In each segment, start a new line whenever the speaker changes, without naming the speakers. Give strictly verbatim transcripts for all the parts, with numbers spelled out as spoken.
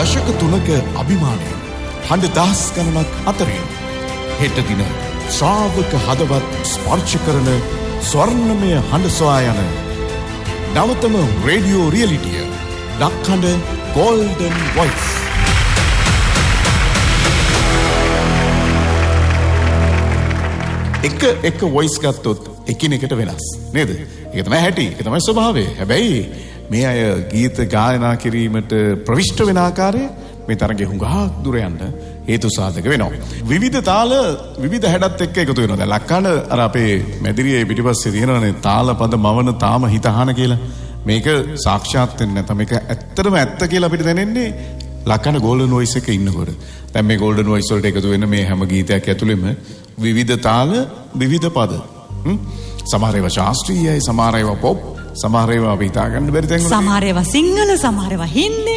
දශක තුනක අභිමානය හඬ දහස් ගණනක් අතරින් හෙට දින ශ්‍රාවක හදවත් ස්පර්ශ කරන ස්වර්ණමය හඬ සොයා යන නවතම රේඩියෝ රියලිටිය දක්හඬ ගෝල්ඩන් වොයිස්. එක එක වොයිස් ගත්තොත් එකිනෙකට වෙනස් නේද? ඒක තමයි හැටි. ඒක තමයි ස්වභාවය. හැබැයි මේ අය ගීත ගායනා කිරීමට ප්‍රවිෂ්ඨ වෙන ආකාරය මේ තරගේ හුඟක් දුර යන්න හේතු සාධක වෙනවා. විවිධ තාල විවිධ හැඩත් එක්ක එකතු වෙනවා. දැන් ලක්කන අර අපේ මැදිරියේ පිටිපස්සේ තියෙනනේ තාල පද මවන තාම හිතහන කියලා. මේක සාක්ෂාත් වෙන්නේ නැත්නම් මේක ඇත්තටම ඇත්ත කියලා අපිට දැනෙන්නේ ලක්කන ගෝල්ඩන් වොයිස් එකේ ඉන්නකොට. දැන් මේ ගෝල්ඩන් වොයිස් වලට එකතු වෙන මේ හැම ගීතයක් ඇතුළෙම විවිධ තාල විවිධ පද. සමහර ඒවා ශාස්ත්‍රීයයි, සමහර ඒවා පොප්, සමහර ඒවා අපි හිතා ගන්න බැරි තැන් වල.
සමහර ඒවා සිංහල, සමහර ඒවා හින්දි.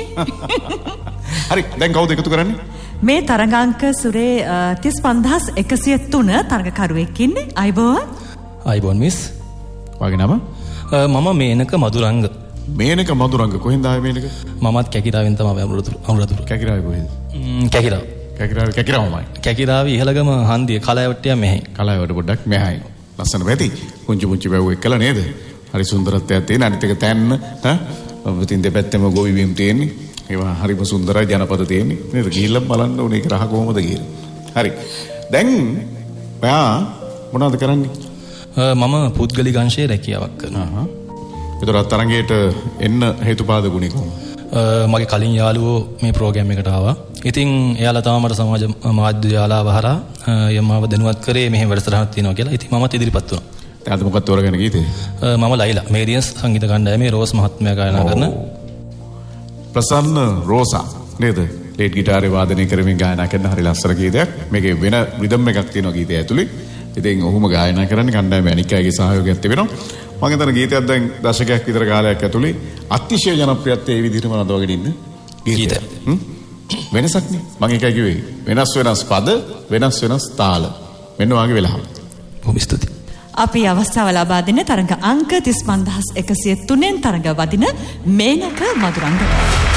හරි, දැන් කවුද එකතු කරන්නේ?
මේ තරගාංක සුරේ තිස් පන්දාස් එකසිය තුන තරගකරුවෙක් ඉන්නේ. අයිබෝවන්.
අයිබෝන් මිස්.
වාගේ නම?
මම මේනක මදුරංග.
මේනක මදුරංග කොහෙන්ද ආවේ මේනක?
මමත් කැකිරාවෙන් තමයි අමුරතුරු. අමුරතුරු.
කැකිරාවේ කොහෙද?
කැකිරාව.
කැකිරාවේ කැකිරාවමයි.
කැකිරාවේ ඉහළගම හන්දිය කලයවට්ටිය මෙහි.
කලයවට පොඩ්ඩක් මෙහායි. ලස්සන වැටි. කුංචු කුංචු වැව් එක්කලා නේද? හරි සුන්දරත්වයක් තියෙන. අනිත් එක තැන්න ඈ ඔබතින් දෙපැත්තම ගොවි බිම් තියෙන්නේ. ඒවා හරිම සුන්දරයි ජනපද තියෙන්නේ. නේද? ගිහිල්ලා බලන්න ඕනේ ඒක රහ කොහොමද කියලා. හරි. දැන් ඔයා මොනවද කරන්නේ?
මම පුද්ගලික අංශයේ රැකියාවක් කරනවා.
ඒතර තරංගයට එන්න හේතුපාදකුණේ කොහොමද?
මගේ කලින් යාළුවෝ මේ ප්‍රෝග්‍රෑම් එකට ආවා. ඉතින් එයාලා තමයි මට සමාජ මාධ්‍ය යාලාව හරහා යමාව දැනුවත් කරේ මෙහෙම වැඩසටහනක් තියෙනවා කියලා. ඉතින් මමත් ඉදිරිපත් වුණා.
දැන් අද මොකක්ද තෝරගෙන ගීතේ?
මම ලයිලා මේරියන්ස් සංගීත කණ්ඩායමේ රෝස් මහත්මයා ගායනා කරන
ප්‍රසන්න රෝසා නේද? ලේඩ් ගිටාරේ වාදනය කරමින් ගායනා කරන හරි ලස්සන ගීතයක්. මේකේ වෙන රිද්ම් එකක් තියෙනවා ගීතය ඇතුලේ. ඉතින් ඔහුම ගායනා කරන්නේ කණ්ඩායමේ අනික් අයගේ සහයෝගයක් තිබෙනවා. මම හිතන ගීතයක් දැන් දශකයක් විතර කාලයක් ඇතුලේ අතිශය ජනප්‍රියත්වයේ ඒ විදිහටම නදවගෙන ඉන්න ගීතය. වෙනසක් නේ. මම ඒකයි කිව්වේ. වෙනස් වෙනස් පද, වෙනස් වෙනස් තාල. මෙන්න වාගේ වෙලාව.
බොහොම ස්තුතියි.
අපි අවස්ථාව ලබා දෙන තරඟ අංක තිස් පන්දාස් එකසිය තුනෙන් තරඟ වදින මේනක මදුරංග.